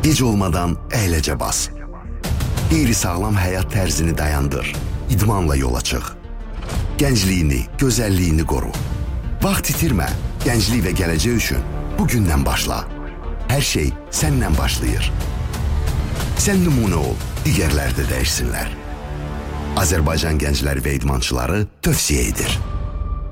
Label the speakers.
Speaker 1: Gec olmadan əyləcə bas. Qeyri-sağlam həyat tərzini dayandır. İdmanla yola çıx. Gəncliyini, gözəlliyini qoru. Vaxt itirmə. Gənclik və gələcək üçün bugündən başla. Hər şey səndən başlayır. Sən nümunə ol, digərlər də dəyişsinlər. Azərbaycan Gəncləri və İdmançıları tövsiyə edir.